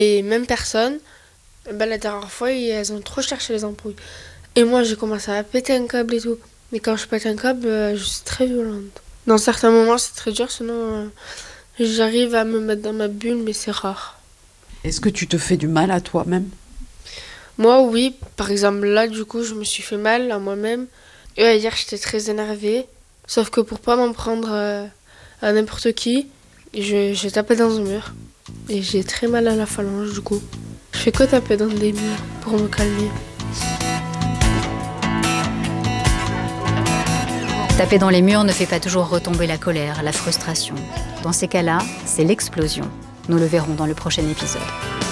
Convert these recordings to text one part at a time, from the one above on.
Les mêmes personnes, la dernière fois, elles ont trop cherché les embrouilles. Et moi, j'ai commencé à péter un câble et tout. Mais quand je pète un câble, je suis très violente. Dans certains moments, c'est très dur, sinon j'arrive à me mettre dans ma bulle, mais c'est rare. Est-ce que tu te fais du mal à toi-même? Moi, oui. Par exemple, là, du coup, je me suis fait mal à moi-même. Et hier, j'étais très énervée. Sauf que pour pas m'en prendre à n'importe qui, j'ai tapé dans un mur. Et j'ai très mal à la phalange, du coup. Je fais que taper dans des murs pour me calmer. Taper dans les murs ne fait pas toujours retomber la colère, la frustration. Dans ces cas-là, c'est l'explosion. Nous le verrons dans le prochain épisode.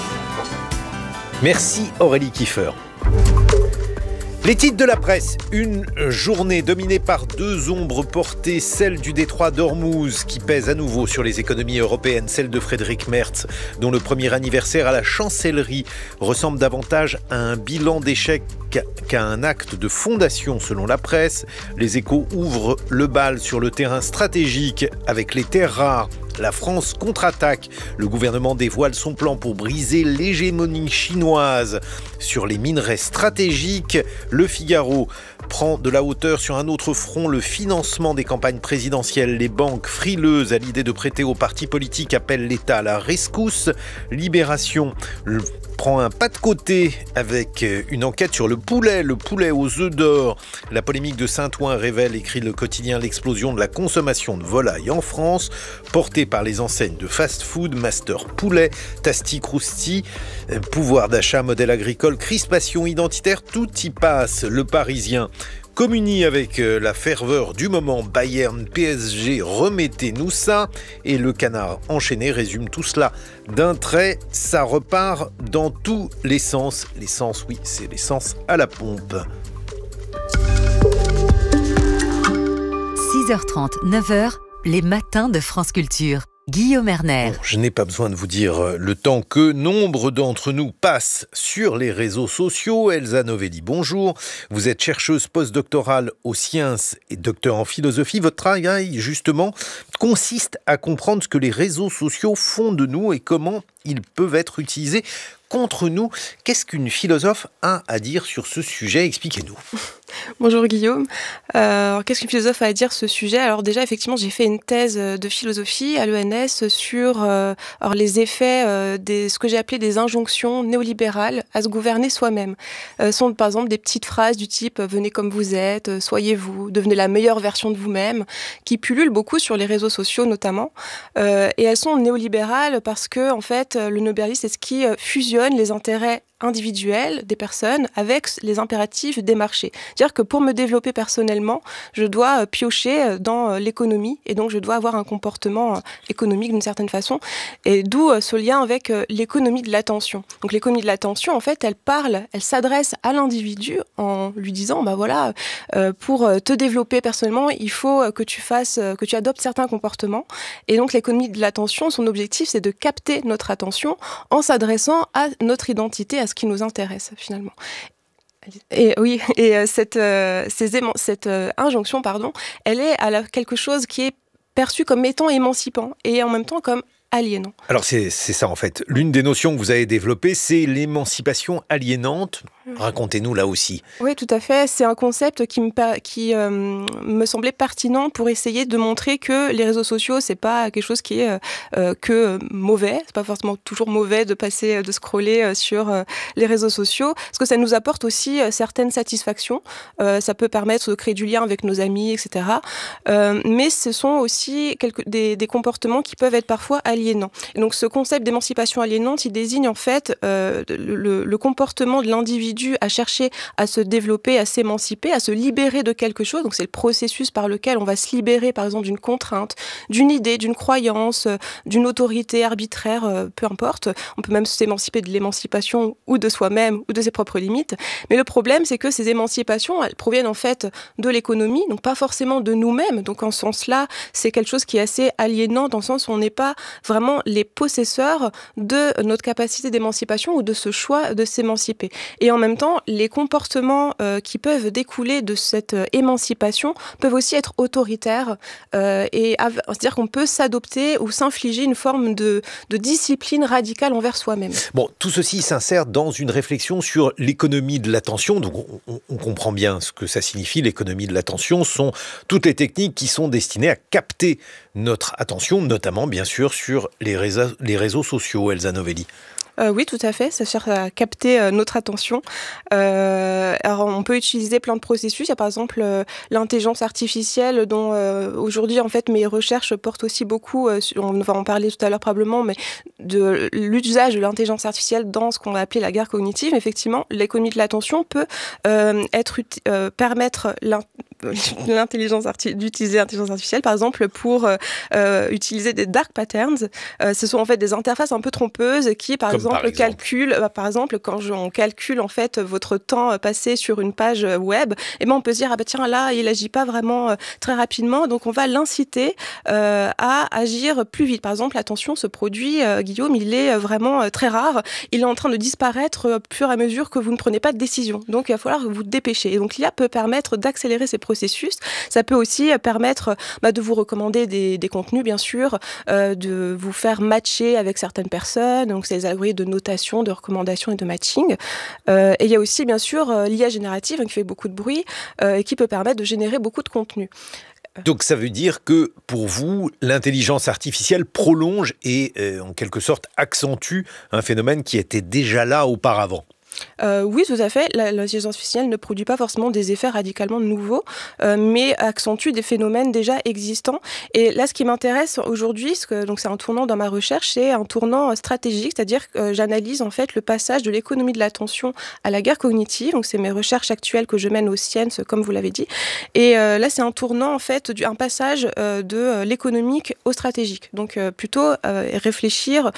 Merci Aurélie Kiefer. Les titres de la presse, une journée dominée par deux ombres portées, celle du détroit d'Ormuz qui pèse à nouveau sur les économies européennes, celle de Frédéric Merz, dont le premier anniversaire à la chancellerie ressemble davantage à un bilan d'échec qu'à un acte de fondation selon la presse. Les Échos ouvrent le bal sur le terrain stratégique avec les terres rares. La France contre-attaque. Le gouvernement dévoile son plan pour briser l'hégémonie chinoise sur les minerais stratégiques. Le Figaro prend de la hauteur sur un autre front, le financement des campagnes présidentielles. Les banques frileuses à l'idée de prêter aux partis politiques appellent l'État à la rescousse. Libération prend un pas de côté avec une enquête sur le poulet aux œufs d'or. La polémique de Saint-Ouen révèle, écrit le quotidien, l'explosion de la consommation de volaille en France, portée par les enseignes de fast-food, Master Poulet, Tasty Crousti, pouvoir d'achat, modèle agricole, crispation identitaire, tout y passe. Le Parisien communie avec la ferveur du moment. Bayern, PSG, remettez-nous ça. Et le Canard enchaîné résume tout cela d'un trait. Ça repart dans tous les sens. L'essence, oui, c'est l'essence à la pompe. 6h30, 9h, les matins de France Culture. Guillaume Erner. Je n'ai pas besoin de vous dire le temps que nombre d'entre nous passent sur les réseaux sociaux. Elsa Novelli, bonjour. Vous êtes chercheuse postdoctorale aux sciences et docteur en philosophie. Votre travail, justement, consiste à comprendre ce que les réseaux sociaux font de nous et comment ils peuvent être utilisés contre nous. Qu'est-ce qu'une philosophe a à dire sur ce sujet? Expliquez-nous. Bonjour Guillaume. Alors, qu'est-ce qu'une philosophe a à dire sur ce sujet? Alors déjà, effectivement, j'ai fait une thèse de philosophie à l'ENS sur les effets ce que j'ai appelé des injonctions néolibérales à se gouverner soi-même. Sont par exemple des petites phrases du type « venez comme vous êtes »,« soyez vous »,« devenez la meilleure version de vous-même », qui pullulent beaucoup sur les réseaux sociaux notamment. Et elles sont néolibérales parce que, en fait, le néolibéralisme, c'est ce qui fusionne les intérêts individuels des personnes avec les impératifs des marchés. C'est-à-dire que pour me développer personnellement, je dois piocher dans l'économie et donc je dois avoir un comportement économique d'une certaine façon. Et d'où ce lien avec l'économie de l'attention. Donc l'économie de l'attention, en fait, elle s'adresse à l'individu en lui disant, pour te développer personnellement, il faut que tu adoptes certains comportements. Et donc l'économie de l'attention, son objectif, c'est de capter notre attention en s'adressant à notre identité, à ce qui nous intéresse finalement. Et oui, et cette injonction, elle est quelque chose qui est perçu comme étant émancipant et en même temps comme aliénant. Alors c'est ça en fait. L'une des notions que vous avez développées, c'est l'émancipation aliénante. Racontez-nous là aussi. Oui, tout à fait. C'est un concept qui me semblait pertinent pour essayer de montrer que les réseaux sociaux, c'est pas quelque chose qui est que mauvais. C'est pas forcément toujours mauvais de scroller sur les réseaux sociaux, parce que ça nous apporte aussi certaines satisfactions. Ça peut permettre de créer du lien avec nos amis, etc. Mais ce sont aussi des comportements qui peuvent être parfois aliénants. Et donc, ce concept d'émancipation aliénante, il désigne en fait le comportement de l'individu à chercher à se développer, à s'émanciper, à se libérer de quelque chose. Donc c'est le processus par lequel on va se libérer, par exemple, d'une contrainte, d'une idée, d'une croyance, d'une autorité arbitraire, peu importe. On peut même s'émanciper de l'émancipation ou de soi-même ou de ses propres limites. Mais le problème, c'est que ces émancipations, elles proviennent en fait de l'économie, donc pas forcément de nous-mêmes. Donc en ce sens-là, c'est quelque chose qui est assez aliénant dans le sens où on n'est pas vraiment les possesseurs de notre capacité d'émancipation ou de ce choix de s'émanciper. Et en même même temps, les comportements qui peuvent découler de cette émancipation peuvent aussi être autoritaires c'est-à-dire qu'on peut s'adopter ou s'infliger une forme de discipline radicale envers soi-même. Bon, tout ceci s'insère dans une réflexion sur l'économie de l'attention. Donc on comprend bien ce que ça signifie. L'économie de l'attention sont toutes les techniques qui sont destinées à capter notre attention, notamment bien sûr sur les réseaux sociaux, Elsa Novelli. Oui, tout à fait. Ça cherche à capter notre attention. Alors, on peut utiliser plein de processus. Il y a par exemple l'intelligence artificielle dont aujourd'hui, en fait, mes recherches portent aussi beaucoup, on va en parler tout à l'heure probablement, mais de l'usage de l'intelligence artificielle dans ce qu'on va appeler la guerre cognitive. Effectivement, l'économie de l'attention peut permettre d'utiliser l'intelligence artificielle, par exemple, pour utiliser des dark patterns. Ce sont en fait des interfaces un peu trompeuses qui, par exemple, calculent, par exemple, quand on calcule en fait votre temps passé sur une page web, et ben on peut se dire tiens là il agit pas vraiment très rapidement, donc on va l'inciter à agir plus vite. Par exemple, attention, ce produit, Guillaume, il est vraiment très rare, il est en train de disparaître au fur et à mesure que vous ne prenez pas de décision, donc il va falloir vous dépêcher. Et donc l'IA peut permettre d'accélérer ces processus. Ça peut aussi permettre de vous recommander des contenus, bien sûr, de vous faire matcher avec certaines personnes, donc c'est les algorithmes de notation, de recommandation et de matching. Et il y a aussi, bien sûr, l'IA générative qui fait beaucoup de bruit et qui peut permettre de générer beaucoup de contenu. Donc ça veut dire que pour vous, l'intelligence artificielle prolonge et en quelque sorte accentue un phénomène qui était déjà là auparavant. Oui, tout à fait. L'intelligence artificielle ne produit pas forcément des effets radicalement nouveaux, mais accentue des phénomènes déjà existants. Et là, ce qui m'intéresse aujourd'hui, donc c'est un tournant dans ma recherche, c'est un tournant stratégique, c'est-à-dire que j'analyse en fait le passage de l'économie de l'attention à la guerre cognitive. Donc c'est mes recherches actuelles que je mène au Sciences, comme vous l'avez dit. Et là, c'est un tournant en fait, un passage de l'économique au stratégique. Donc plutôt réfléchir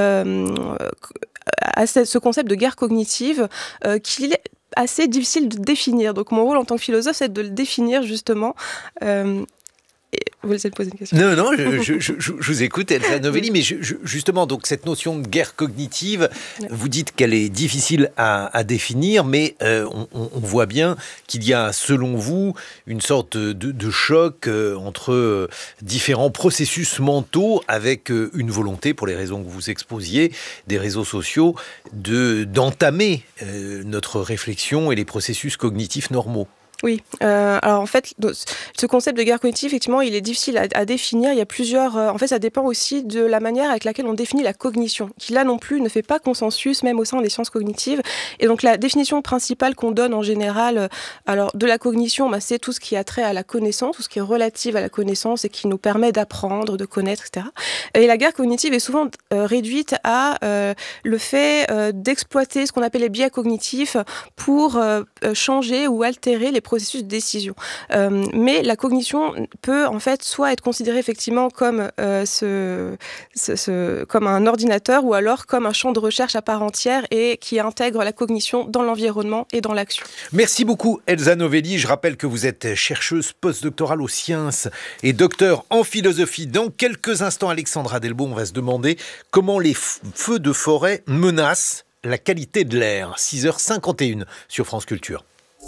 à ce concept de guerre cognitive qu'il est assez difficile de définir. Donc mon rôle en tant que philosophe, c'est de le définir justement. Vous laissez me poser une question. Non, je vous écoute, Elsa Novelli, mais justement, donc cette notion de guerre cognitive, vous dites qu'elle est difficile à définir, mais on voit bien qu'il y a, selon vous, une sorte de choc entre différents processus mentaux avec une volonté, pour les raisons que vous exposiez, des réseaux sociaux, d'entamer notre réflexion et les processus cognitifs normaux. Oui, alors en fait, ce concept de guerre cognitive, effectivement, il est difficile à définir. Il y a plusieurs... en fait, ça dépend aussi de la manière avec laquelle on définit la cognition, qui là non plus ne fait pas consensus, même au sein des sciences cognitives. Et donc la définition principale qu'on donne en général de la cognition, c'est tout ce qui a trait à la connaissance, tout ce qui est relatif à la connaissance et qui nous permet d'apprendre, de connaître, etc. Et la guerre cognitive est souvent réduite à le fait d'exploiter ce qu'on appelle les biais cognitifs pour changer ou altérer les processus de décision. Mais la cognition peut en fait soit être considérée effectivement comme, comme un ordinateur ou alors comme un champ de recherche à part entière et qui intègre la cognition dans l'environnement et dans l'action. Merci beaucoup Elsa Novelli. Je rappelle que vous êtes chercheuse postdoctorale aux sciences et docteur en philosophie. Dans quelques instants, Alexandra Delbo, on va se demander comment les feux de forêt menacent la qualité de l'air. 6h51 sur France Culture.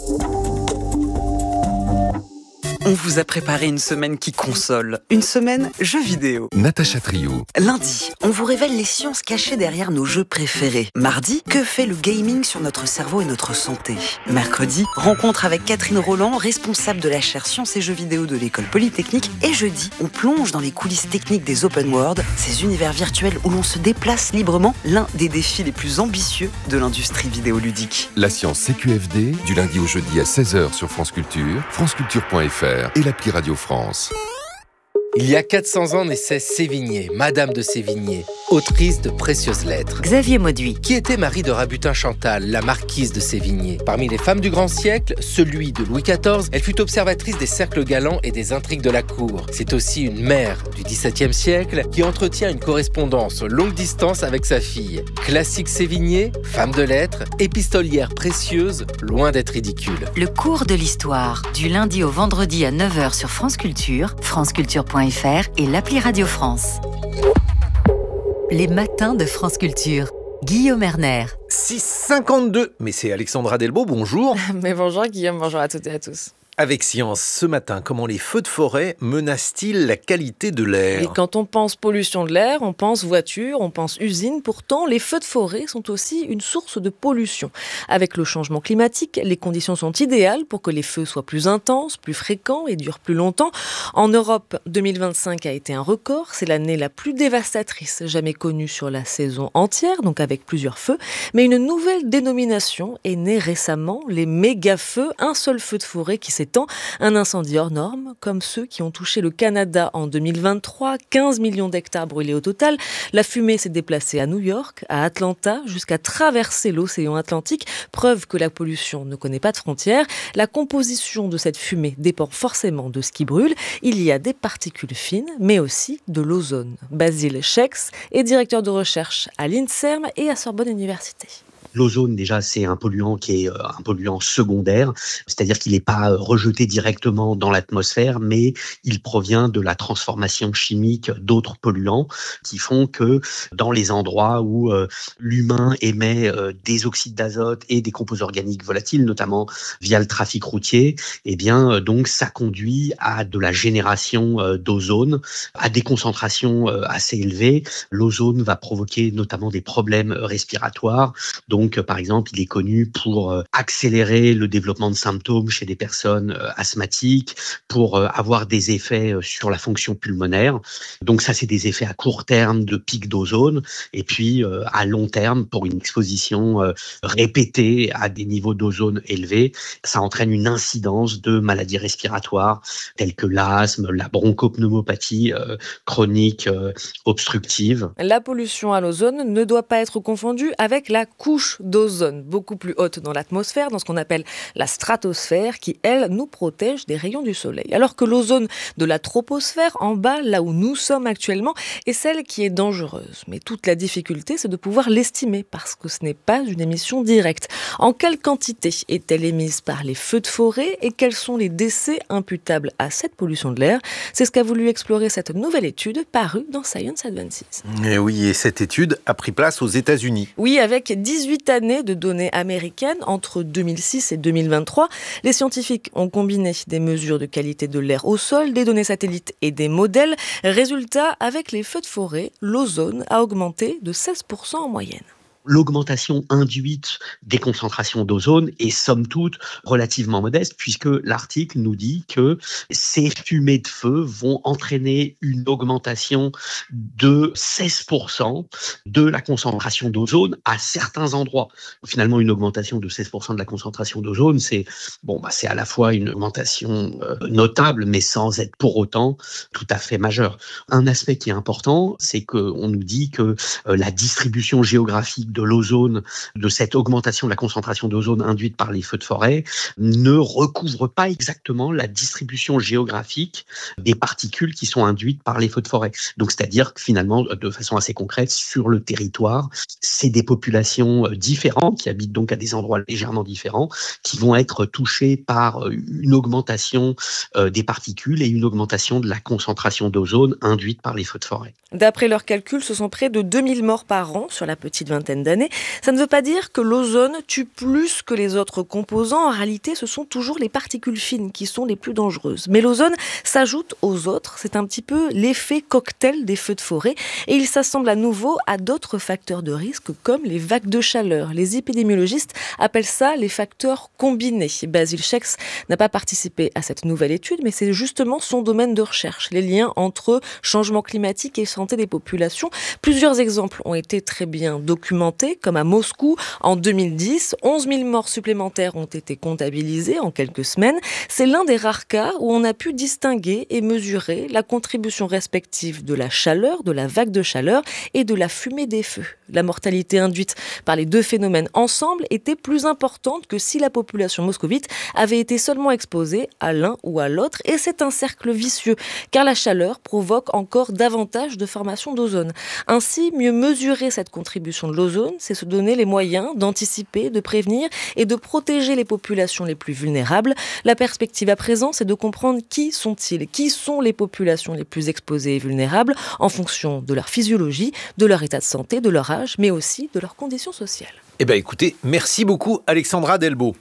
On vous a préparé une semaine qui console, une semaine jeux vidéo. Natacha Trio. Lundi, on vous révèle les sciences cachées derrière nos jeux préférés. Mardi, que fait le gaming sur notre cerveau et notre santé. Mercredi, rencontre avec Catherine Roland, responsable de la chaire Sciences et Jeux vidéo de l'École Polytechnique. Et jeudi, on plonge dans les coulisses techniques des open world, ces univers virtuels où l'on se déplace librement, l'un des défis les plus ambitieux de l'industrie vidéoludique. La science CQFD, du lundi au jeudi à 16h sur France Culture, franceculture.fr et l'appli Radio France. Il y a 400 ans naissait Sévigné, Madame de Sévigné, autrice de précieuses lettres. Xavier Mauduit. Qui était Marie de Rabutin-Chantal, la marquise de Sévigné. Parmi les femmes du grand siècle, celui de Louis XIV, elle fut observatrice des cercles galants et des intrigues de la cour. C'est aussi une mère du XVIIe siècle qui entretient une correspondance longue distance avec sa fille. Classique Sévigné, femme de lettres, épistolière précieuse, loin d'être ridicule. Le cours de l'histoire, du lundi au vendredi à 9h sur France Culture, franceculture.fr et l'appli Radio France. Les matins de France Culture. Guillaume Erner. 6h52, mais c'est Alexandra Delbo, bonjour. Mais bonjour Guillaume, bonjour à toutes et à tous. Avec Science, ce matin, comment les feux de forêt menacent-ils la qualité de l'air ? Et quand on pense pollution de l'air, on pense voiture, on pense usine. Pourtant, les feux de forêt sont aussi une source de pollution. Avec le changement climatique, les conditions sont idéales pour que les feux soient plus intenses, plus fréquents et durent plus longtemps. En Europe, 2025 a été un record. C'est l'année la plus dévastatrice jamais connue sur la saison entière, donc avec plusieurs feux. Mais une nouvelle dénomination est née récemment, les méga-feux. Un seul feu de forêt qui s'étend, un incendie hors norme, comme ceux qui ont touché le Canada en 2023, 15 millions d'hectares brûlés au total. La fumée s'est déplacée à New York, à Atlanta, jusqu'à traverser l'océan Atlantique, preuve que la pollution ne connaît pas de frontières. La composition de cette fumée dépend forcément de ce qui brûle. Il y a des particules fines, mais aussi de l'ozone. Basil Schex est directeur de recherche à l'INSERM et à Sorbonne Université. L'ozone, déjà, c'est un polluant qui est un polluant secondaire, c'est-à-dire qu'il n'est pas rejeté directement dans l'atmosphère, mais il provient de la transformation chimique d'autres polluants qui font que dans les endroits où l'humain émet des oxydes d'azote et des composés organiques volatiles, notamment via le trafic routier, eh bien, donc, ça conduit à de la génération d'ozone, à des concentrations assez élevées. L'ozone va provoquer notamment des problèmes respiratoires. Donc, par exemple, il est connu pour accélérer le développement de symptômes chez des personnes asthmatiques, pour avoir des effets sur la fonction pulmonaire. Donc ça, c'est des effets à court terme de pic d'ozone, et puis à long terme, pour une exposition répétée à des niveaux d'ozone élevés, ça entraîne une incidence de maladies respiratoires telles que l'asthme, la bronchopneumopathie chronique obstructive. La pollution à l'ozone ne doit pas être confondue avec la couche d'ozone, beaucoup plus haute dans l'atmosphère, dans ce qu'on appelle la stratosphère, qui, elle, nous protège des rayons du soleil. Alors que l'ozone de la troposphère, en bas, là où nous sommes actuellement, est celle qui est dangereuse. Mais toute la difficulté, c'est de pouvoir l'estimer, parce que ce n'est pas une émission directe. En quelle quantité est-elle émise par les feux de forêt et quels sont les décès imputables à cette pollution de l'air ? C'est ce qu'a voulu explorer cette nouvelle étude parue dans Science Advances. Et oui, et cette étude a pris place aux États-Unis. Oui, avec 18 années de données américaines entre 2006 et 2023. Les scientifiques ont combiné des mesures de qualité de l'air au sol, des données satellites et des modèles. Résultat, avec les feux de forêt, l'ozone a augmenté de 16% en moyenne. L'augmentation induite des concentrations d'ozone est somme toute relativement modeste, puisque l'article nous dit que ces fumées de feu vont entraîner une augmentation de 16% de la concentration d'ozone à certains endroits. Finalement, une augmentation de 16% de la concentration d'ozone, c'est à la fois une augmentation notable, mais sans être pour autant tout à fait majeure. Un aspect qui est important, c'est qu'on nous dit que la distribution géographique de l'ozone, de cette augmentation de la concentration d'ozone induite par les feux de forêt, ne recouvre pas exactement la distribution géographique des particules qui sont induites par les feux de forêt. Donc, c'est-à-dire que finalement, de façon assez concrète, sur le territoire, c'est des populations différentes qui habitent donc à des endroits légèrement différents qui vont être touchées par une augmentation des particules et une augmentation de la concentration d'ozone induite par les feux de forêt. D'après leurs calculs, ce sont près de 2000 morts par an sur la petite vingtaine d'années. Ça ne veut pas dire que l'ozone tue plus que les autres composants. En réalité, ce sont toujours les particules fines qui sont les plus dangereuses. Mais l'ozone s'ajoute aux autres. C'est un petit peu l'effet cocktail des feux de forêt. Et il s'assemble à nouveau à d'autres facteurs de risque comme les vagues de chaleur. Les épidémiologistes appellent ça les facteurs combinés. Basil Schex n'a pas participé à cette nouvelle étude, mais c'est justement son domaine de recherche, les liens entre changement climatique et santé des populations. Plusieurs exemples ont été très bien documentés, comme à Moscou en 2010. 11 000 morts supplémentaires ont été comptabilisées en quelques semaines. C'est l'un des rares cas où on a pu distinguer et mesurer la contribution respective de la chaleur, de la vague de chaleur et de la fumée des feux. La mortalité induite par les deux phénomènes ensemble était plus importante que si la population moscovite avait été seulement exposée à l'un ou à l'autre. Et c'est un cercle vicieux, car la chaleur provoque encore davantage de formation d'ozone. Ainsi, mieux mesurer cette contribution de l'ozone l'ozone, c'est se donner les moyens d'anticiper, de prévenir et de protéger les populations les plus vulnérables. La perspective à présent, c'est de comprendre qui sont-ils, qui sont les populations les plus exposées et vulnérables en fonction de leur physiologie, de leur état de santé, de leur âge, mais aussi de leurs conditions sociales. Eh bien écoutez, merci beaucoup Alexandra Delbo.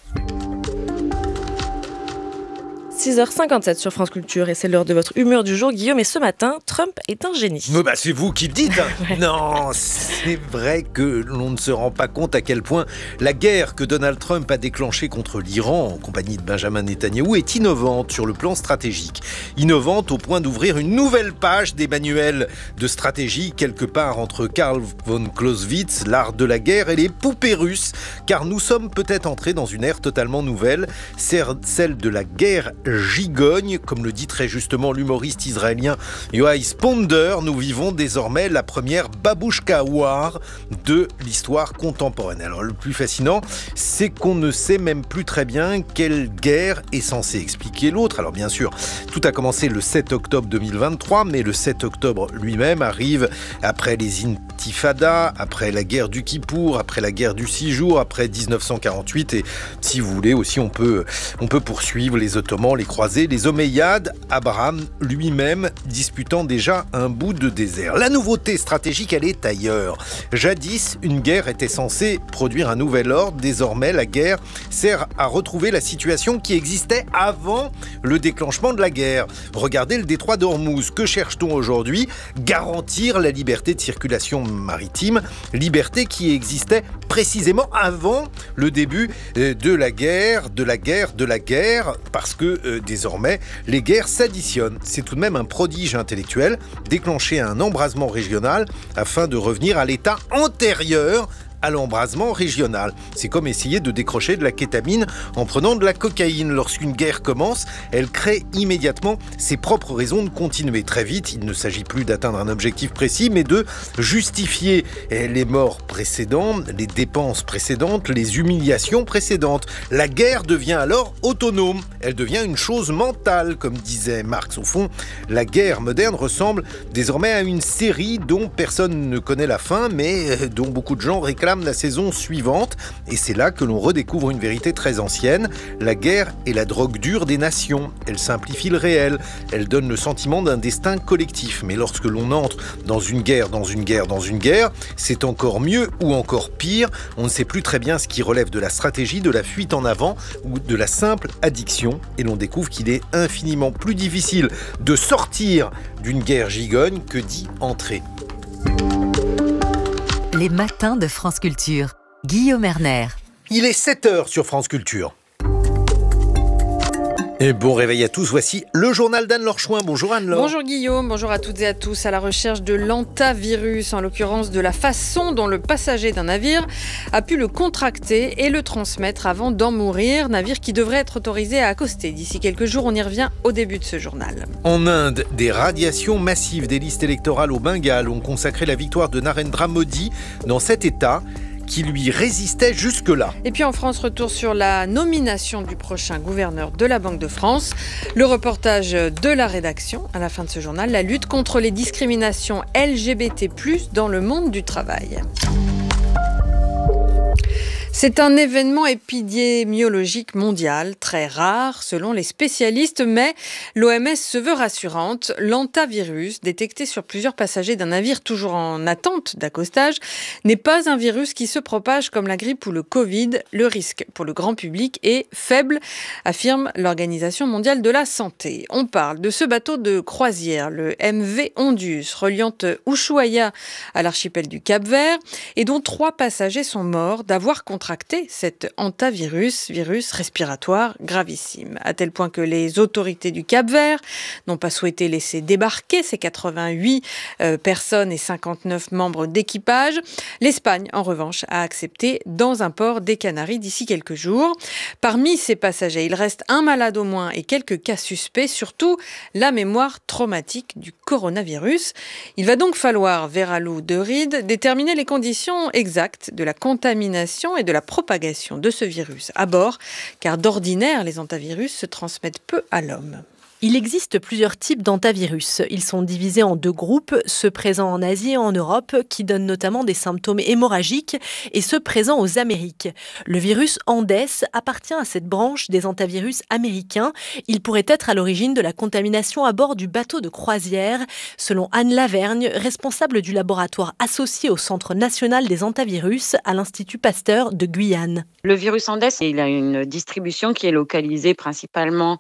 6h57 sur France Culture et c'est l'heure de votre humeur du jour. Guillaume, et ce matin, Trump est un génie. C'est vous qui le dites. Ouais. Non, c'est vrai que l'on ne se rend pas compte à quel point la guerre que Donald Trump a déclenchée contre l'Iran en compagnie de Benjamin Netanyahou est innovante sur le plan stratégique. Innovante au point d'ouvrir une nouvelle page des manuels de stratégie quelque part entre Karl von Clausewitz, l'art de la guerre, et les poupées russes, car nous sommes peut-être entrés dans une ère totalement nouvelle, celle de la guerre gigogne, comme le dit très justement l'humoriste israélien Yoaï Ponder. Nous vivons désormais la première Babouchka War de l'histoire contemporaine. Alors le plus fascinant, c'est qu'on ne sait même plus très bien quelle guerre est censée expliquer l'autre. Alors bien sûr, tout a commencé le 7 octobre 2023, mais le 7 octobre lui-même arrive après les intifadas, après la guerre du Kippour, après la guerre du 6 jours, après 1948, et si vous voulez aussi, on peut poursuivre les Ottomans, les Croisés, les Omeyyades, Abraham lui-même disputant déjà un bout de désert. La nouveauté stratégique, elle est ailleurs. Jadis, une guerre était censée produire un nouvel ordre. Désormais, la guerre sert à retrouver la situation qui existait avant le déclenchement de la guerre. Regardez le détroit d'Ormuz. Que cherche-t-on aujourd'hui ? Garantir la liberté de circulation maritime, liberté qui existait précisément avant le début de la guerre, parce que désormais, les guerres s'additionnent. C'est tout de même un prodige intellectuel, déclencher un embrasement régional afin de revenir à l'état antérieur à l'embrasement régional. C'est comme essayer de décrocher de la kétamine en prenant de la cocaïne. Lorsqu'une guerre commence, elle crée immédiatement ses propres raisons de continuer. Très vite, il ne s'agit plus d'atteindre un objectif précis, mais de justifier les morts précédents, les dépenses précédentes, les humiliations précédentes. La guerre devient alors autonome. Elle devient une chose mentale, comme disait Marx. Au fond, la guerre moderne ressemble désormais à une série dont personne ne connaît la fin, mais dont beaucoup de gens réclament la saison suivante. Et c'est là que l'on redécouvre une vérité très ancienne. La guerre est la drogue dure des nations. Elle simplifie le réel. Elle donne le sentiment d'un destin collectif. Mais lorsque l'on entre dans une guerre, c'est encore mieux ou encore pire. On ne sait plus très bien ce qui relève de la stratégie, de la fuite en avant ou de la simple addiction. Et l'on découvre qu'il est infiniment plus difficile de sortir d'une guerre gigogne que d'y entrer. Les matins de France Culture. Guillaume Erner. Il est 7h sur France Culture. Et bon réveil à tous, voici le journal d'Anne-Laure Chouin. Bonjour Anne-Laure. Bonjour Guillaume, bonjour à toutes et à tous. À la recherche de l'hantavirus, en l'occurrence de la façon dont le passager d'un navire a pu le contracter et le transmettre avant d'en mourir. Navire qui devrait être autorisé à accoster d'ici quelques jours. On y revient au début de ce journal. En Inde, des radiations massives des listes électorales au Bengale ont consacré la victoire de Narendra Modi dans cet État qui lui résistait jusque-là. Et puis en France, retour sur la nomination du prochain gouverneur de la Banque de France. Le reportage de la rédaction à la fin de ce journal, la lutte contre les discriminations LGBT+, dans le monde du travail. C'est un événement épidémiologique mondial, très rare selon les spécialistes, mais l'OMS se veut rassurante. L'hantavirus, détecté sur plusieurs passagers d'un navire toujours en attente d'accostage, n'est pas un virus qui se propage comme la grippe ou le Covid. Le risque pour le grand public est faible, affirme l'Organisation mondiale de la santé. On parle de ce bateau de croisière, le MV Ondius, reliant Ushuaia à l'archipel du Cap-Vert, et dont 3 passagers sont morts d'avoir contracté cet hantavirus, virus respiratoire gravissime, à tel point que les autorités du Cap-Vert n'ont pas souhaité laisser débarquer ces 88 personnes et 59 membres d'équipage. L'Espagne, en revanche, a accepté dans un port des Canaries d'ici quelques jours. Parmi ces passagers, il reste un malade au moins et quelques cas suspects, surtout la mémoire traumatique du coronavirus. Il va donc falloir, Vera Lou de Ride, déterminer les conditions exactes de la contamination et de la propagation de ce virus à bord, car d'ordinaire, les hantavirus se transmettent peu à l'homme. Il existe plusieurs types d'hantavirus. Ils sont divisés en 2 groupes, ceux présents en Asie et en Europe, qui donnent notamment des symptômes hémorragiques, et ceux présents aux Amériques. Le virus Andes appartient à cette branche des hantavirus américains. Il pourrait être à l'origine de la contamination à bord du bateau de croisière, selon Anne Lavergne, responsable du laboratoire associé au Centre national des hantavirus à l'Institut Pasteur de Guyane. Le virus Andes, il a une distribution qui est localisée principalement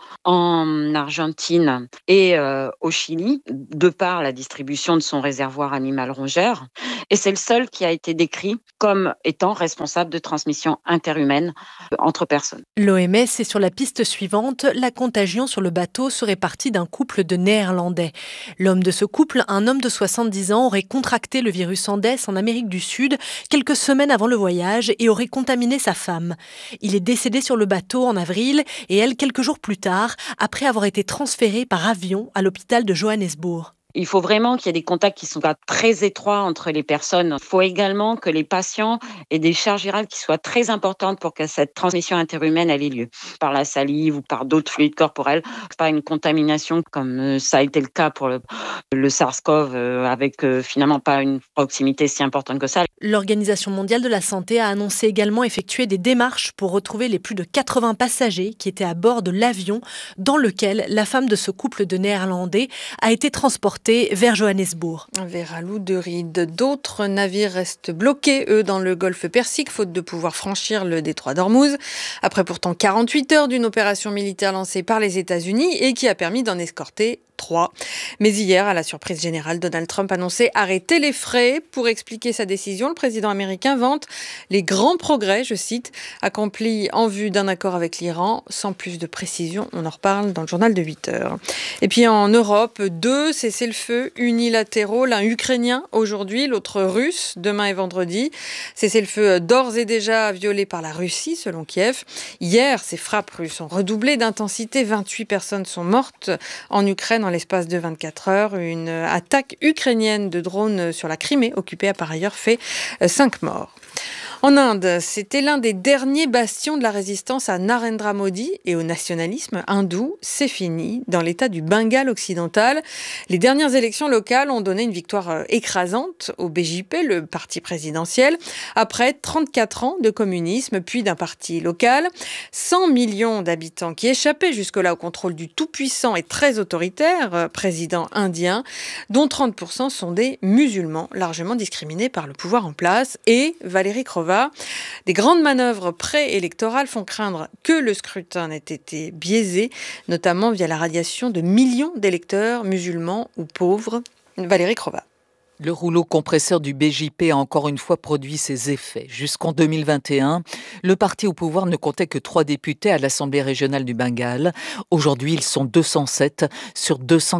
en Argentine et au Chili, de par la distribution de son réservoir animal rongeur. Et c'est le seul qui a été décrit comme étant responsable de transmission interhumaine entre personnes. L'OMS est sur la piste suivante. La contagion sur le bateau serait partie d'un couple de Néerlandais. L'homme de ce couple, un homme de 70 ans, aurait contracté le virus Andes en Amérique du Sud quelques semaines avant le voyage et aurait contaminé sa femme. Il est décédé sur le bateau en avril et elle quelques jours plus tard, après avoir été transféré par avion à l'hôpital de Johannesburg. Il faut vraiment qu'il y ait des contacts qui sont très étroits entre les personnes. Il faut également que les patients aient des charges virales qui soient très importantes pour que cette transmission interhumaine ait lieu. Par la salive ou par d'autres fluides corporels. Pas une contamination comme ça a été le cas pour le SARS-CoV avec finalement pas une proximité si importante que ça. L'Organisation mondiale de la santé a annoncé également effectuer des démarches pour retrouver les plus de 80 passagers qui étaient à bord de l'avion dans lequel la femme de ce couple de Néerlandais a été transportée vers Johannesburg. Vers Alou de Ride, d'autres navires restent bloqués, eux, dans le golfe Persique, faute de pouvoir franchir le détroit d'Ormuz. Après pourtant 48 heures d'une opération militaire lancée par les États-Unis et qui a permis d'en escorter 3. Mais hier, à la surprise générale, Donald Trump annonçait arrêter les frais. Pour expliquer sa décision, le président américain vante les grands progrès, je cite, accomplis en vue d'un accord avec l'Iran. Sans plus de précision, on en reparle dans le journal de 8 heures. Et puis en Europe, 2 cessez-le-feu unilatéraux, l'un ukrainien aujourd'hui, l'autre russe, demain et vendredi. Cessez-le-feu d'ores et déjà violé par la Russie, selon Kiev. Hier, ces frappes russes ont redoublé d'intensité. 28 personnes sont mortes en Ukraine en l'espace de 24 heures. Une attaque ukrainienne de drones sur la Crimée, occupée, a par ailleurs fait 5 morts. En Inde, c'était l'un des derniers bastions de la résistance à Narendra Modi et au nationalisme hindou. C'est fini dans l'état du Bengale occidental. Les dernières élections locales ont donné une victoire écrasante au BJP, le parti présidentiel, après 34 ans de communisme, puis d'un parti local. 100 millions d'habitants qui échappaient jusque-là au contrôle du tout-puissant et très autoritaire président indien, dont 30% sont des musulmans, largement discriminés par le pouvoir en place. Et Valérie Crova, des grandes manœuvres préélectorales font craindre que le scrutin n'ait été biaisé, notamment via la radiation de millions d'électeurs musulmans ou pauvres. Valérie Crova. Le rouleau compresseur du BJP a encore une fois produit ses effets. Jusqu'en 2021, le parti au pouvoir ne comptait que 3 députés à l'Assemblée régionale du Bengale. Aujourd'hui, ils sont 207 sur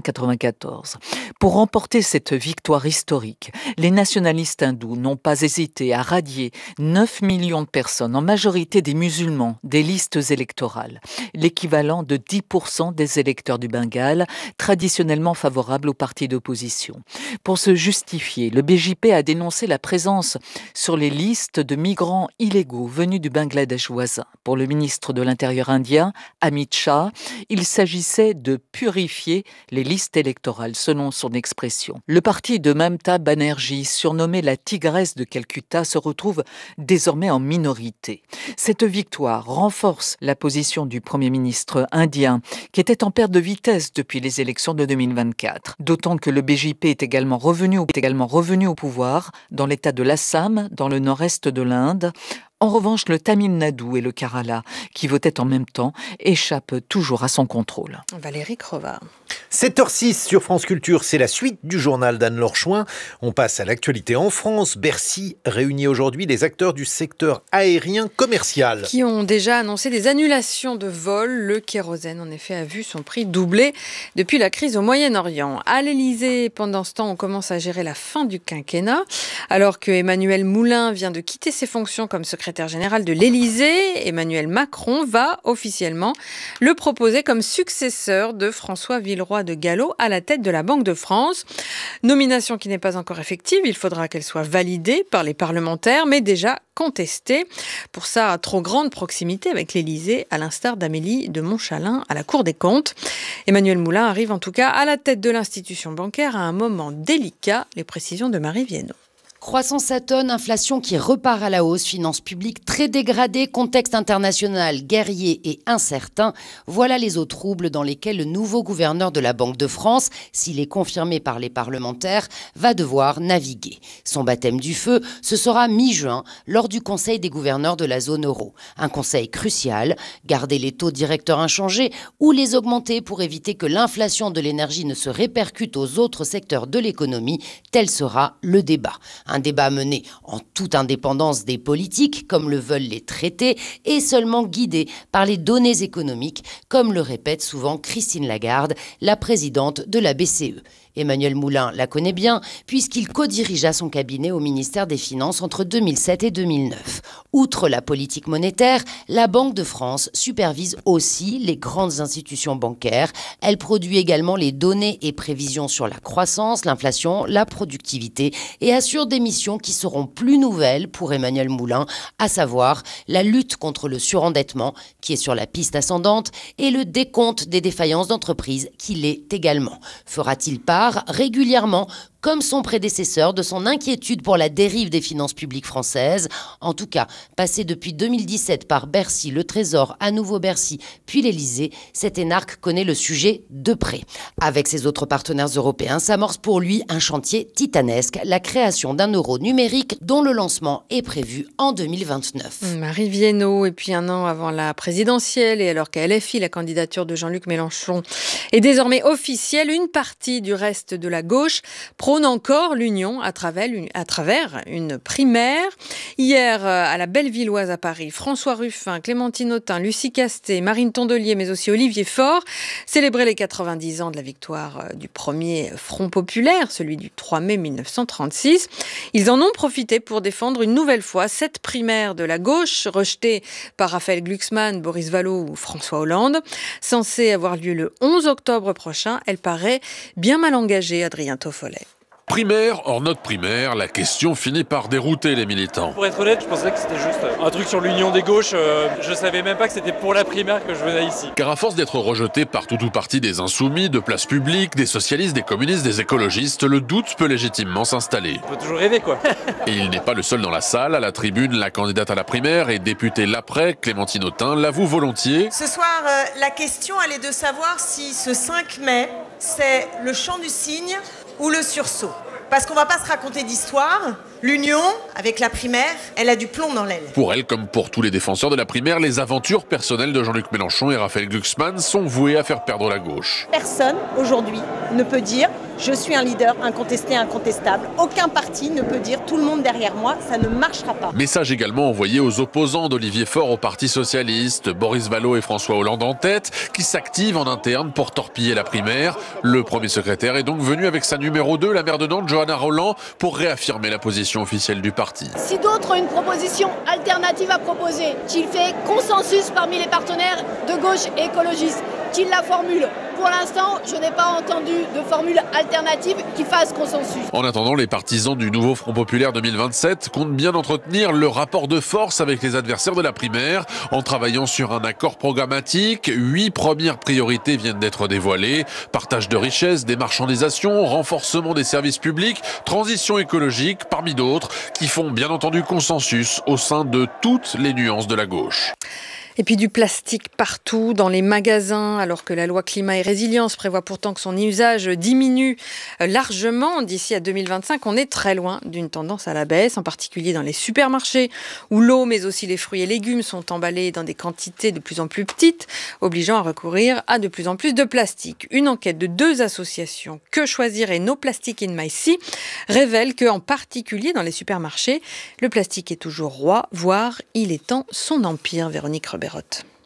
294. Pour remporter cette victoire historique, les nationalistes hindous n'ont pas hésité à radier 9 millions de personnes, en majorité des musulmans, des listes électorales. L'équivalent de 10% des électeurs du Bengale, traditionnellement favorables aux partis d'opposition. Pour se justifier, le BJP a dénoncé la présence sur les listes de migrants illégaux venus du Bangladesh voisin. Pour le ministre de l'Intérieur indien, Amit Shah, il s'agissait de purifier les listes électorales, selon son expression. Le parti de Mamata Banerjee, surnommé la tigresse de Calcutta, se retrouve désormais en minorité. Cette victoire renforce la position du Premier ministre indien, qui était en perte de vitesse depuis les élections de 2024. D'autant que le BJP est également revenu au pouvoir dans l'état de l'Assam, dans le nord-est de l'Inde. En revanche, le Tamil Nadu et le Kerala, qui votaient en même temps, échappent toujours à son contrôle. Valérie Crova. 7h06 sur France Culture, c'est la suite du journal d'Anne-Laure Chouin. On passe à l'actualité en France. Bercy réunit aujourd'hui les acteurs du secteur aérien commercial. Qui ont déjà annoncé des annulations de vols. Le kérosène, en effet, a vu son prix doubler depuis la crise au Moyen-Orient. À l'Élysée, pendant ce temps, on commence à gérer la fin du quinquennat. Alors que Emmanuel Moulin vient de quitter ses fonctions comme secrétaire secrétaire général de l'Élysée, Emmanuel Macron, va officiellement le proposer comme successeur de François Villeroy de Galhau à la tête de la Banque de France. Nomination qui n'est pas encore effective, il faudra qu'elle soit validée par les parlementaires, mais déjà contestée pour sa trop grande proximité avec l'Élysée, à l'instar d'Amélie de Montchalin à la Cour des comptes. Emmanuel Moulin arrive en tout cas à la tête de l'institution bancaire à un moment délicat. Les précisions de Marie Viennot. Croissance atone, inflation qui repart à la hausse, finances publiques très dégradées, contexte international guerrier et incertain. Voilà les eaux troubles dans lesquelles le nouveau gouverneur de la Banque de France, s'il est confirmé par les parlementaires, va devoir naviguer. Son baptême du feu, ce sera mi-juin, lors du Conseil des gouverneurs de la zone euro. Un conseil crucial, garder les taux directeurs inchangés ou les augmenter pour éviter que l'inflation de l'énergie ne se répercute aux autres secteurs de l'économie. Tel sera le débat. Un débat mené en toute indépendance des politiques, comme le veulent les traités, et seulement guidé par les données économiques, comme le répète souvent Christine Lagarde, la présidente de la BCE. Emmanuel Moulin la connaît bien, puisqu'il co-dirigea son cabinet au ministère des Finances entre 2007 et 2009. Outre la politique monétaire, la Banque de France supervise aussi les grandes institutions bancaires. Elle produit également les données et prévisions sur la croissance, l'inflation, la productivité et assure des missions qui seront plus nouvelles pour Emmanuel Moulin, à savoir la lutte contre le surendettement, qui est sur la piste ascendante, et le décompte des défaillances d'entreprises, qui l'est également. Fera-t-il part régulièrement, comme son prédécesseur, de son inquiétude pour la dérive des finances publiques françaises. En tout cas, passé depuis 2017 par Bercy, le Trésor, à nouveau Bercy, puis l'Élysée, cet énarque connaît le sujet de près. Avec ses autres partenaires européens, s'amorce pour lui un chantier titanesque, la création d'un euro numérique dont le lancement est prévu en 2029. Marie Viennot, et puis un an avant la présidentielle, et alors qu'à LFI, la candidature de Jean-Luc Mélenchon est désormais officielle, une partie du reste de la gauche prône encore l'union à travers une primaire. Hier, à la Bellevilloise à Paris, François Ruffin, Clémentine Autain, Lucie Castet, Marine Tondelier, mais aussi Olivier Faure célébraient les 90 ans de la victoire du premier Front populaire, celui du 3 mai 1936. Ils en ont profité pour défendre une nouvelle fois cette primaire de la gauche, rejetée par Raphaël Glucksmann, Boris Vallaud ou François Hollande. Censée avoir lieu le 11 octobre prochain, elle paraît bien mal engagée, Adrien Toffolet. Primaire hors notre primaire, la question finit par dérouter les militants. Pour être honnête, je pensais que c'était juste un truc sur l'union des gauches. Je savais même pas que c'était pour la primaire que je venais ici. Car à force d'être rejeté par tout ou partie des insoumis, de places publiques, des socialistes, des communistes, des écologistes, le doute peut légitimement s'installer. On peut toujours rêver, quoi. Et il n'est pas le seul dans la salle. À la tribune, la candidate à la primaire et députée l'après, Clémentine Autain, l'avoue volontiers. Ce soir, la question, elle est de savoir si ce 5 mai, c'est le chant du cygne ou le sursaut. Parce qu'on va pas se raconter d'histoire. L'union, avec la primaire, elle a du plomb dans l'aile. Pour elle, comme pour tous les défenseurs de la primaire, les aventures personnelles de Jean-Luc Mélenchon et Raphaël Glucksmann sont vouées à faire perdre la gauche. Personne, aujourd'hui, ne peut dire « je suis un leader incontesté, incontestable ». Aucun parti ne peut dire « tout le monde derrière moi », ça ne marchera pas. Message également envoyé aux opposants d'Olivier Faure au Parti Socialiste, Boris Vallaud et François Hollande en tête, qui s'activent en interne pour torpiller la primaire. Le premier secrétaire est donc venu avec sa numéro 2, la maire de Nantes, Johanna Rolland, pour réaffirmer la position officielle du parti. Si d'autres ont une proposition alternative à proposer, qu'il fait consensus parmi les partenaires de gauche et écologistes, qu'il la formule. Pour l'instant, je n'ai pas entendu de formule alternative qui fasse consensus. En attendant, les partisans du nouveau Front populaire 2027 comptent bien entretenir le rapport de force avec les adversaires de la primaire en travaillant sur un accord programmatique. 8 premières priorités viennent d'être dévoilées. Partage de richesses, démarchandisation, renforcement des services publics, transition écologique, parmi d'autres, qui font bien entendu consensus au sein de toutes les nuances de la gauche. Et puis du plastique partout, dans les magasins, alors que la loi climat et résilience prévoit pourtant que son usage diminue largement d'ici à 2025. On est très loin d'une tendance à la baisse, en particulier dans les supermarchés, où l'eau, mais aussi les fruits et légumes sont emballés dans des quantités de plus en plus petites, obligeant à recourir à de plus en plus de plastique. Une enquête de 2 associations, Que Choisir et No Plastic in My Sea, révèle qu'en particulier dans les supermarchés, le plastique est toujours roi, voire il étend son empire. Véronique Reberotte.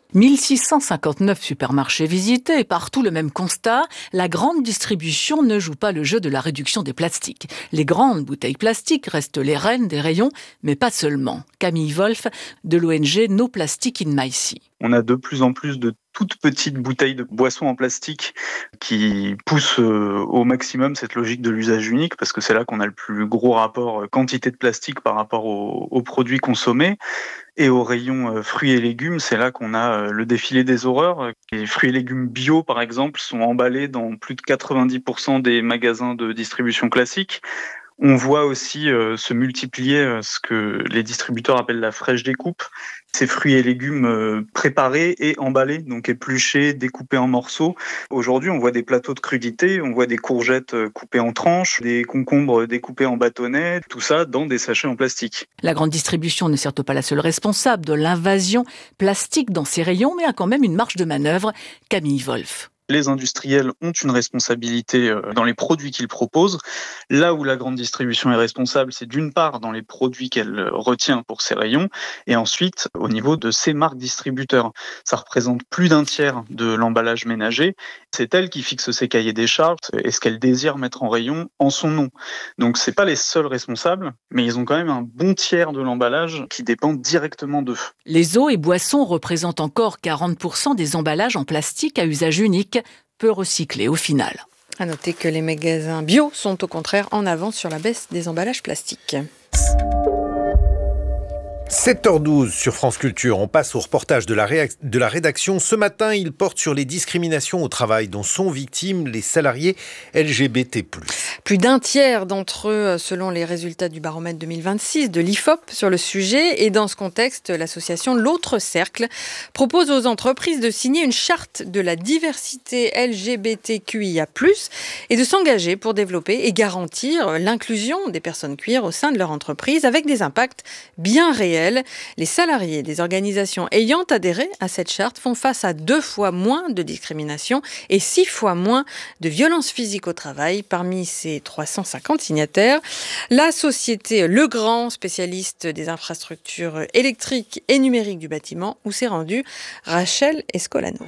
1659 supermarchés visités, partout le même constat, la grande distribution ne joue pas le jeu de la réduction des plastiques. Les grandes bouteilles plastiques restent les reines des rayons, mais pas seulement. Camille Wolf de l'ONG No Plastic in My Sea. On a de plus en plus de toutes petites bouteilles de boissons en plastique qui poussent au maximum cette logique de l'usage unique, parce que c'est là qu'on a le plus gros rapport quantité de plastique par rapport aux produits consommés. Et au rayon fruits et légumes, c'est là qu'on a le défilé des horreurs. Les fruits et légumes bio, par exemple, sont emballés dans plus de 90% des magasins de distribution classique. On voit aussi se multiplier ce que les distributeurs appellent la fraîche découpe. Ces fruits et légumes préparés et emballés, donc épluchés, découpés en morceaux. Aujourd'hui, on voit des plateaux de crudités, on voit des courgettes coupées en tranches, des concombres découpés en bâtonnets, tout ça dans des sachets en plastique. La grande distribution n'est certes pas la seule responsable de l'invasion plastique dans ses rayons, mais a quand même une marge de manœuvre. Camille Wolf. Les industriels ont une responsabilité dans les produits qu'ils proposent. Là où la grande distribution est responsable, c'est d'une part dans les produits qu'elle retient pour ses rayons, et ensuite au niveau de ses marques distributeurs. Ça représente plus d'un tiers de l'emballage ménager. C'est elle qui fixe ses cahiers des charges et ce qu'elle désire mettre en rayon en son nom. Donc c'est pas les seuls responsables, mais ils ont quand même un bon tiers de l'emballage qui dépend directement d'eux. Les eaux et boissons représentent encore 40% des emballages en plastique à usage unique, peu recyclés au final. À noter que les magasins bio sont au contraire en avance sur la baisse des emballages plastiques. 7h12 sur France Culture, on passe au reportage de la rédaction. Ce matin, il porte sur les discriminations au travail dont sont victimes les salariés LGBT+. Plus d'un tiers d'entre eux, selon les résultats du baromètre 2026 de l'IFOP sur le sujet. Et dans ce contexte, l'association L'Autre Cercle propose aux entreprises de signer une charte de la diversité LGBTQIA+, et de s'engager pour développer et garantir l'inclusion des personnes queer au sein de leur entreprise avec des impacts bien réels. Les salariés des organisations ayant adhéré à cette charte font face à 2 fois moins de discrimination et 6 fois moins de violences physiques au travail. Parmi ces 350 signataires, la société Legrand, spécialiste des infrastructures électriques et numériques du bâtiment, où s'est rendue Rachel Escolano.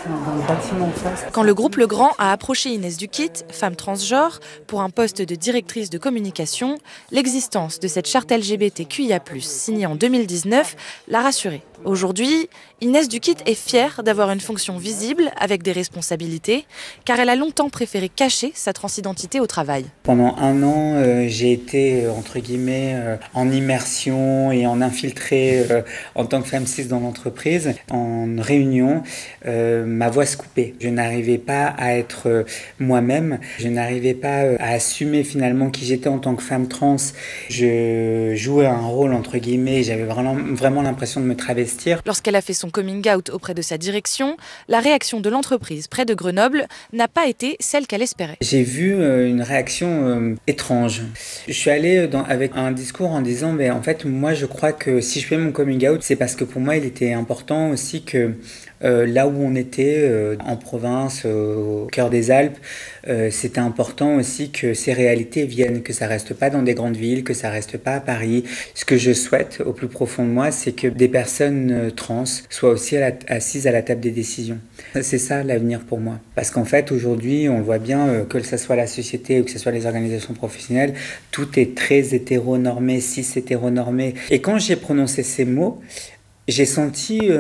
Quand le groupe Legrand a approché Inès Duquit, femme transgenre, pour un poste de directrice de communication, l'existence de cette charte LGBTQIA+, signée en 2019, l'a rassurée. Aujourd'hui, Inès Duquit est fière d'avoir une fonction visible avec des responsabilités, car elle a longtemps préféré cacher sa transidentité au travail. Pendant 1 an, j'ai été, entre guillemets, en immersion et en infiltré en tant que femme cis dans l'entreprise. En réunion, ma voix se coupait. Je n'arrivais pas à être moi-même. Je n'arrivais pas à assumer finalement qui j'étais en tant que femme trans. Je jouais un rôle, entre guillemets, j'avais vraiment l'impression de me travestir. Lorsqu'elle a fait son coming out auprès de sa direction, la réaction de l'entreprise près de Grenoble n'a pas été celle qu'elle espérait. J'ai vu une réaction étrange. Je suis allée avec un discours en disant mais en fait moi je crois que si je fais mon coming out, c'est parce que pour moi il était important aussi que là où on était, en province, au cœur des Alpes, c'était important aussi que ces réalités viennent, que ça reste pas dans des grandes villes, que ça reste pas à Paris. Ce que je souhaite au plus profond de moi, c'est que des personnes trans soient aussi assises à la table des décisions. C'est ça l'avenir pour moi. Parce qu'en fait, aujourd'hui, on le voit bien, que ce soit la société ou que ce soit les organisations professionnelles, tout est très hétéronormé, cis-hétéronormé. Et quand j'ai prononcé ces mots, j'ai senti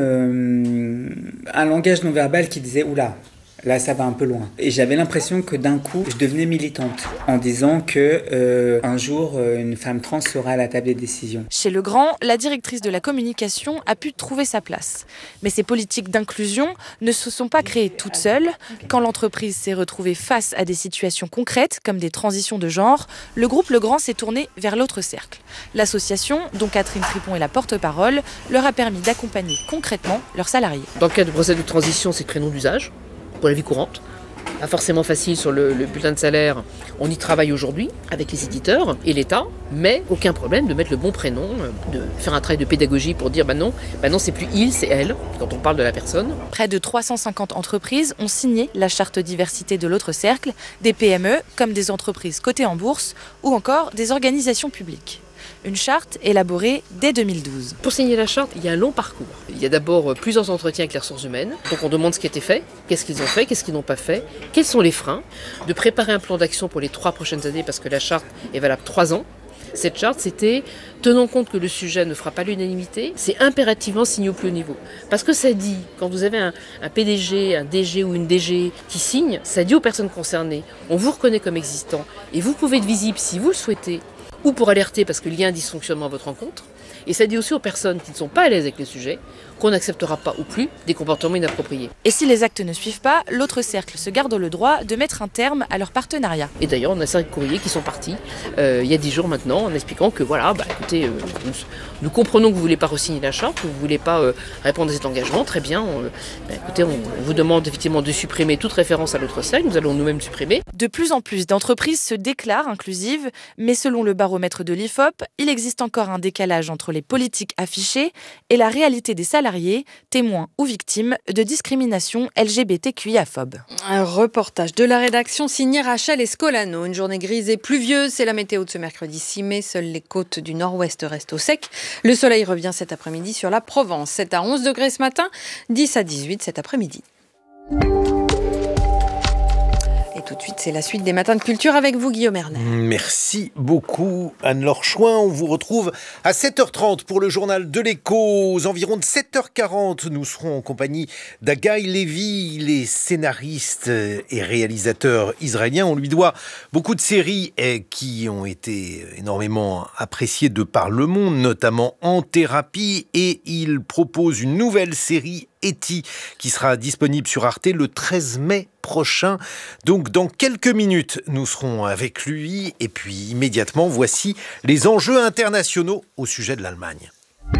un langage non verbal qui disait « Oula ». Là, ça va un peu loin. Et j'avais l'impression que d'un coup, je devenais militante en disant que un jour, une femme trans sera à la table des décisions. Chez Legrand, la directrice de la communication a pu trouver sa place. Mais ces politiques d'inclusion ne se sont pas créées toutes seules. Quand l'entreprise s'est retrouvée face à des situations concrètes, comme des transitions de genre, le groupe Legrand s'est tourné vers l'autre cercle. L'association, dont Catherine Tripon est la porte-parole, leur a permis d'accompagner concrètement leurs salariés. Dans le cas de procédure de transition, c'est créneau d'usage pour la vie courante. Pas forcément facile sur le bulletin de salaire. On y travaille aujourd'hui avec les éditeurs et l'État, mais aucun problème de mettre le bon prénom, de faire un travail de pédagogie pour dire non, c'est plus il, c'est elle, quand on parle de la personne. Près de 350 entreprises ont signé la charte diversité de l'autre cercle, des PME comme des entreprises cotées en bourse ou encore des organisations publiques. une charte élaborée dès 2012. Pour signer la charte, il y a un long parcours. Il y a d'abord plusieurs entretiens avec les ressources humaines. Donc on demande ce qui a été fait, qu'est-ce qu'ils ont fait, qu'est-ce qu'ils n'ont pas fait, quels sont les freins, de préparer un plan d'action pour les 3 prochaines années parce que la charte est valable 3 ans. Cette charte, c'était, tenant compte que le sujet ne fera pas l'unanimité, c'est impérativement signé au plus haut niveau. Parce que ça dit, quand vous avez un PDG, un DG ou une DG qui signe, ça dit aux personnes concernées, on vous reconnaît comme existant et vous pouvez être visible si vous le souhaitez, ou pour alerter parce qu'il y a un dysfonctionnement à votre rencontre. Et ça dit aussi aux personnes qui ne sont pas à l'aise avec le sujet qu'on n'acceptera pas ou plus des comportements inappropriés. Et si les actes ne suivent pas, l'autre cercle se garde le droit de mettre un terme à leur partenariat. Et d'ailleurs, on a 5 courriers qui sont partis il y a 10 jours maintenant en expliquant que voilà, écoutez, nous comprenons que vous ne voulez pas re-signer la charte, que vous ne voulez pas répondre à cet engagement, très bien. Écoutez, on vous demande effectivement de supprimer toute référence à l'autre cercle, nous allons nous-mêmes supprimer. De plus en plus d'entreprises se déclarent inclusives, mais selon le baromètre de l'IFOP, il existe encore un décalage entre les politiques affichées et la réalité des salariés, témoins ou victimes de discrimination LGBTQIA-phobe. Un reportage de la rédaction signé Rachel Escolano. Une journée grise et pluvieuse, c'est la météo de ce mercredi 6 mai. Seules les côtes du nord-ouest restent au sec. Le soleil revient cet après-midi sur la Provence. 7 à 11 degrés ce matin, 10 à 18 cet après-midi. Et tout de suite, c'est la suite des Matins de Culture avec vous, Guillaume Erner. Merci beaucoup, Anne-Laure Chouin. On vous retrouve à 7h30 pour le journal de l'Écho. Aux environs de 7h40, nous serons en compagnie d'Haggai Levy. Il est scénariste et réalisateur israélien. On lui doit beaucoup de séries qui ont été énormément appréciées de par le monde, notamment En thérapie. Et il propose une nouvelle série, Eti, qui sera disponible sur Arte le 13 mai prochain. Donc dans quelques minutes, nous serons avec lui. Et puis immédiatement, voici les enjeux internationaux au sujet de l'Allemagne.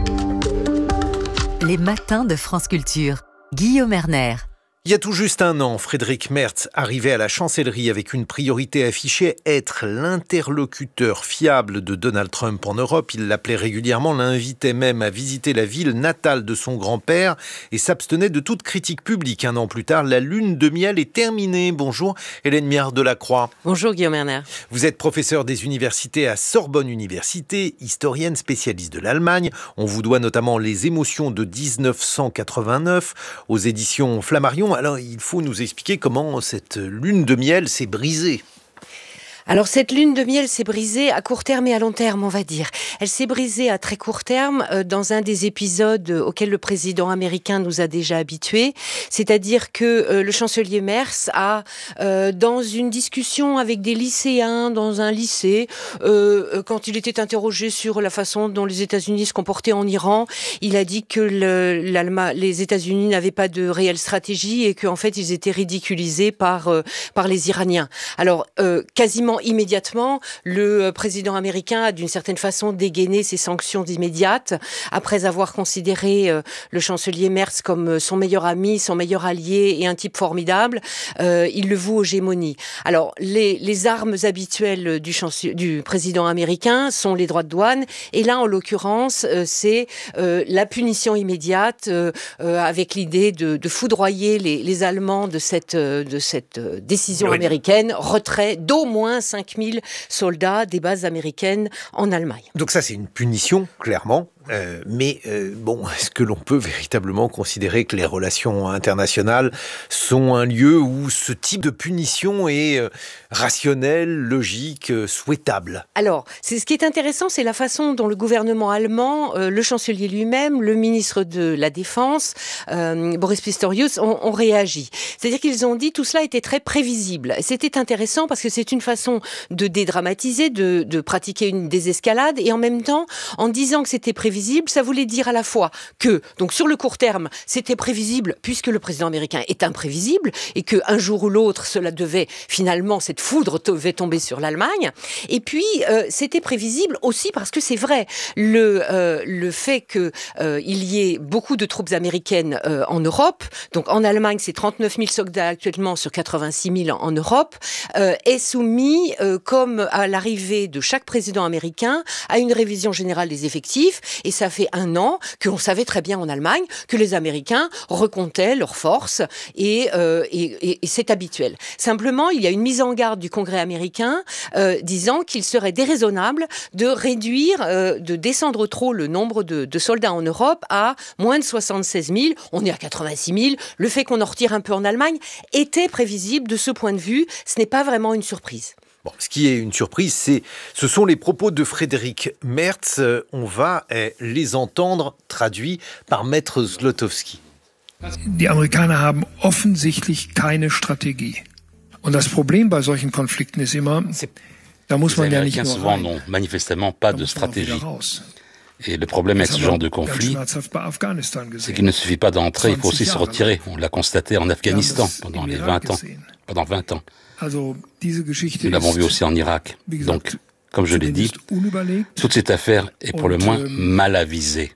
Les Matins de France Culture. Guillaume Erner. Il y a tout juste un an, Friedrich Merz arrivait à la chancellerie avec une priorité affichée, être l'interlocuteur fiable de Donald Trump en Europe. Il l'appelait régulièrement, l'invitait même à visiter la ville natale de son grand-père et s'abstenait de toute critique publique. Un an plus tard, la lune de miel est terminée. Bonjour Hélène Miard-Delacroix. Bonjour Guillaume Erner. Vous êtes professeur des universités à Sorbonne Université, historienne spécialiste de l'Allemagne. On vous doit notamment Les émotions de 1989 aux éditions Flammarion. Alors, il faut nous expliquer comment cette lune de miel s'est brisée. Alors cette lune de miel s'est brisée à court terme et à long terme, on va dire. Elle s'est brisée à très court terme dans un des épisodes auxquels le président américain nous a déjà habitués. C'est-à-dire que le chancelier Merz a, dans une discussion avec des lycéens dans un lycée, quand il était interrogé sur la façon dont les États-Unis se comportaient en Iran, il a dit que les États-Unis n'avaient pas de réelle stratégie et qu'en fait ils étaient ridiculisés par les Iraniens. Alors quasiment immédiatement, le président américain a d'une certaine façon dégainé ses sanctions immédiates après avoir considéré le chancelier Merz comme son meilleur ami, son meilleur allié et un type formidable. Il le voue aux gémonies. Alors, les armes habituelles du président américain sont les droits de douane et là, en l'occurrence, c'est la punition immédiate avec l'idée de foudroyer les Allemands de cette décision américaine, retrait d'au moins 5000 soldats des bases américaines en Allemagne. Donc ça, c'est une punition, clairement. Mais est-ce que l'on peut véritablement considérer que les relations internationales sont un lieu où ce type de punition est rationnel, logique, souhaitable ? Alors, ce qui est intéressant, c'est la façon dont le gouvernement allemand, le chancelier lui-même, le ministre de la Défense, Boris Pistorius, ont réagi. C'est-à-dire qu'ils ont dit tout cela était très prévisible. C'était intéressant parce que c'est une façon de dédramatiser, de pratiquer une désescalade et en même temps, en disant que c'était prévisible, ça voulait dire à la fois que, donc sur le court terme, c'était prévisible puisque le président américain est imprévisible et qu'un jour ou l'autre, cette foudre devait tomber sur l'Allemagne. Et puis, c'était prévisible aussi parce que c'est vrai, le fait qu'il y ait beaucoup de troupes américaines en Europe, donc en Allemagne, c'est 39 000 soldats actuellement sur 86 000 en Europe, est soumis, comme à l'arrivée de chaque président américain, à une révision générale des effectifs. Et ça fait 1 an qu'on savait très bien en Allemagne que les Américains recomptaient leurs forces et c'est habituel. Simplement, il y a une mise en garde du Congrès américain disant qu'il serait déraisonnable de réduire, de descendre trop le nombre de soldats en Europe à moins de 76 000. On est à 86 000. Le fait qu'on en retire un peu en Allemagne était prévisible de ce point de vue. Ce n'est pas vraiment une surprise. Bon, ce qui est une surprise, ce sont les propos de Frédéric Merz. On va les entendre traduits par Maître Zlotowski. Die Amerikaner haben offensichtlich keine Strategie. Und das Problem bei solchen Konflikten ist immer, da muss man ja nicht nur Les Américains souvent n'ont manifestement pas de stratégie. Et le problème avec ce genre de conflit, c'est qu'il ne suffit pas d'entrer, il faut aussi se retirer. On l'a constaté en Afghanistan pendant 20 ans. Nous l'avons vu aussi en Irak. Donc, comme je l'ai dit, toute cette affaire est pour le moins mal avisée.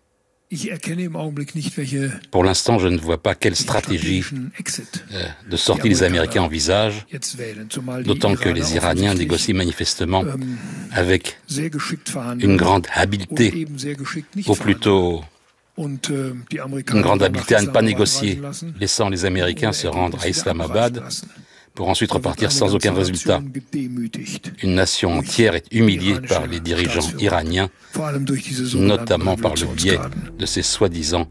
Pour l'instant, je ne vois pas quelle stratégie de sortie les Américains envisagent, d'autant que les Iraniens négocient manifestement avec une grande habileté, ou plutôt une grande habileté à ne pas négocier, laissant les Américains se rendre à Islamabad pour ensuite repartir sans aucun résultat. Une nation entière est humiliée par les dirigeants iraniens, notamment par le biais de ces soi-disant